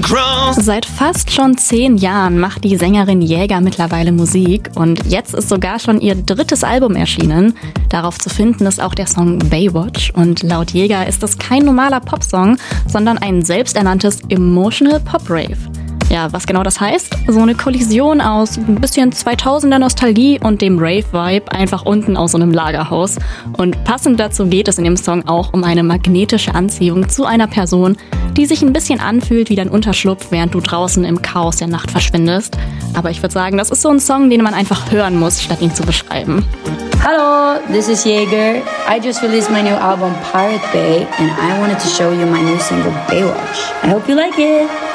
Seit fast schon 10 Jahren macht die Sängerin Jäger mittlerweile Musik und jetzt ist sogar schon ihr 3. Album erschienen. Darauf zu finden ist auch der Song Baywatch und laut Jäger ist es kein normaler Popsong, sondern ein selbsternanntes Emotional Pop-Rave. Ja, was genau das heißt? So eine Kollision aus ein bisschen 2000er Nostalgie und dem Rave-Vibe einfach unten aus so einem Lagerhaus. Und passend dazu geht es in dem Song auch um eine magnetische Anziehung zu einer Person, die sich ein bisschen anfühlt wie dein Unterschlupf, während du draußen im Chaos der Nacht verschwindest. Aber ich würde sagen, das ist so ein Song, den man einfach hören muss, statt ihn zu beschreiben. Hello, this is Jaeger. I just released my new album Pirate Bay and I wanted to show you my new single Baywatch. I hope you like it.